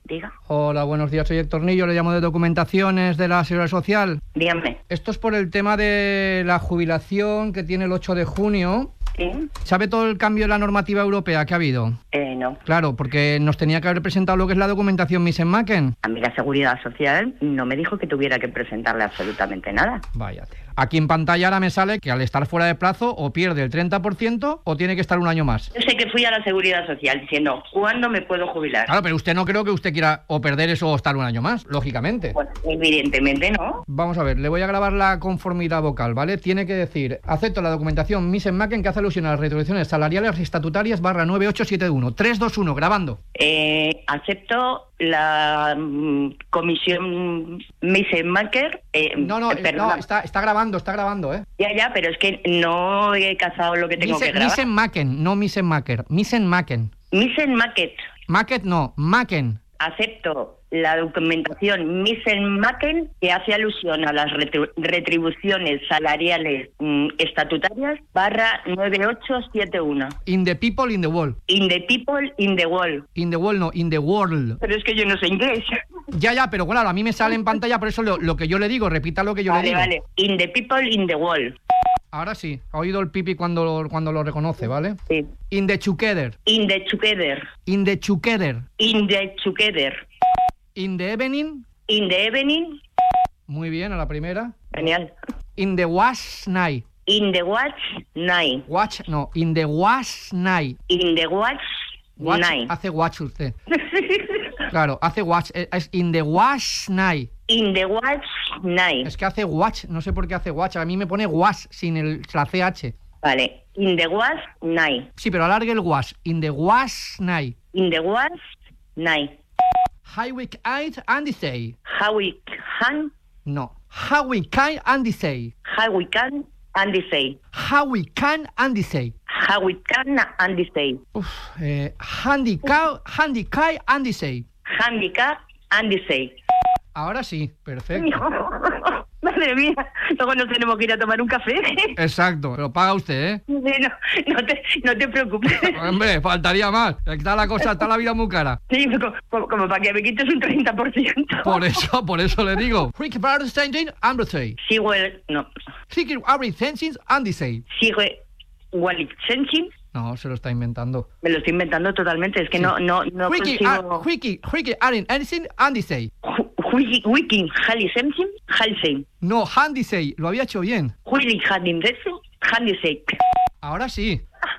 Diga. Hola, buenos días, soy Héctor Nillo, le llamo de Documentaciones de la Seguridad Social. Dígame. Esto es por el tema de la jubilación que tiene el 8 de junio. ¿Sí? ¿Sabe todo el cambio de la normativa europea que ha habido? No. Claro, porque nos tenía que haber presentado lo que es la documentación Misen-Macken. A mí la Seguridad Social no me dijo que tuviera que presentarle absolutamente nada. Vaya tela. Aquí en pantalla ahora me sale que al estar fuera de plazo o pierde el 30% o tiene que estar un año más. Yo sé que fui a la Seguridad Social diciendo, ¿cuándo me puedo jubilar? Claro, pero usted no creo que usted quiera o perder eso o estar un año más, lógicamente. Pues evidentemente no. Vamos a ver, le voy a grabar la conformidad vocal, ¿vale? Tiene que decir, acepto la documentación Misen-Macken que hace alusión a las retribuciones salariales estatutarias /9871. 3, 2, 1, grabando. Acepto la comisión Misen-Macken. No, está grabando, ¿eh? Ya, pero es que no he cazado lo que tengo que grabar. Misen-Macken, no Misen-Macken. Misen-Macken. Misen-Macken. Macken no, Macken. Acepto la documentación Misen-Macken que hace alusión a las retribuciones salariales estatutarias /9871. In the people, in the world. In the people, in the world. In the world, no, in the world. Pero es que yo no sé inglés. Ya, pero claro, a mí me sale en pantalla, por eso lo que yo le digo, repita lo que yo le digo. Vale. In the people, in the world. Ahora sí, ha oído el pipi cuando lo reconoce, ¿vale? Sí. In the together. In the together. In the together. In the together. In the evening. In the evening. Muy bien, a la primera. Genial. In the wash night. In the watch night. Watch, no, in the wash night. In the watch night. Hace watch usted. Claro, hace watch, es in the wash night. In the watch night. Es que hace watch, no sé por qué hace watch, a mí me pone wash sin la CH. Vale, in the watch night. Sí, pero alargue el wash, in the wash night. In the watch night. How we can and say. How we can. No, how we can and say. How we can and say. How we can and say. How we can and say. Handicap and say. Handicap and say. Ahora sí, perfecto. Madre mía, luego nos tenemos que ir a tomar un café. Exacto, lo paga usted, ¿eh? No te preocupes. Hombre, faltaría más. Está la vida muy cara. Sí, como para que me quites un 30%. Por eso le digo. Sigue, no. Sigue Sensing. No, se lo está inventando. Me lo estoy inventando totalmente, es que sí. no consigo... Wiki, Aren, anything, Andy say. Wiki, Hali Sensing, Halsey. No, Handy say, lo había hecho bien. Wiki, Handy say. Ahora sí.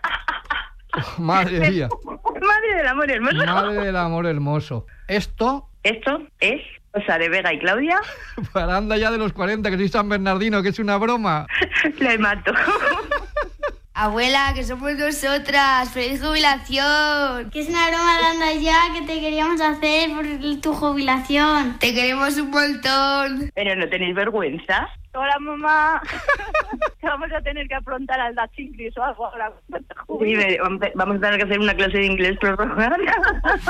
Madre mía. Madre del amor hermoso. Madre del amor hermoso. Esto es cosa de Vega y Claudia. Para anda ya de los 40, que soy San Bernardino, que es una broma. Le mato. Abuela, que somos nosotras. ¡Feliz jubilación! Que es una broma de anda ya que te queríamos hacer por tu jubilación. Te queremos un montón. Pero no tenéis vergüenza. Hola, mamá. Vamos a tener que afrontar al Dutch English o algo ahora. Sí, vamos a tener que hacer una clase de inglés prorrogada.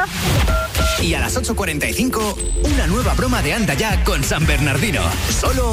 Y a las 8:45, una nueva broma de Anda Ya con San Bernardino. Solo